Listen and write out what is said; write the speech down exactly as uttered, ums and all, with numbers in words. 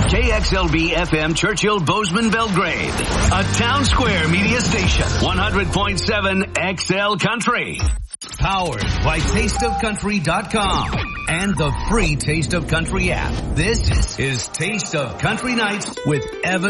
K X L B F M Churchill Bozeman Belgrade. A Town Square media station. one hundred point seven X L Country. Powered by taste of country dot com and the free Taste of Country app. This is Taste of Country Nights with Evan